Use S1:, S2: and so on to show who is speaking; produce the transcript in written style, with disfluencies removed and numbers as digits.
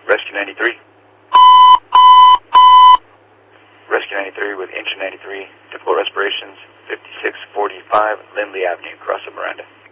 S1: Rescue 93. Rescue 93 with Engine 93, difficult respirations, 5645 Lindley Avenue, across the Miranda.